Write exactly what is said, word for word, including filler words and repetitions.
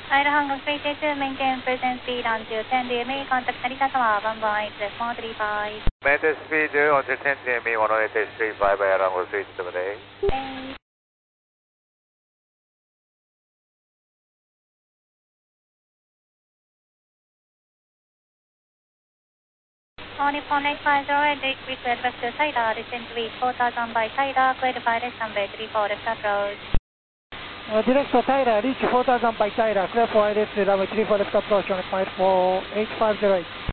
Air Hong Kong three two two, maintain present speed on two ten D M E, contact Narita Tower, one one eight four three five. Maintain speed on two ten D M E, one one eight three five, Air Hong Kong three two seven eight. Thanks. Only four eight five zero eight, request back to Saida, descent to reach four thousand by Saida, clear to fire runway three four left approach. Uh, direct to Tyra, reach four thousand by Tyra, clear for I L S runway three four left approach on flight four eight five zero eight.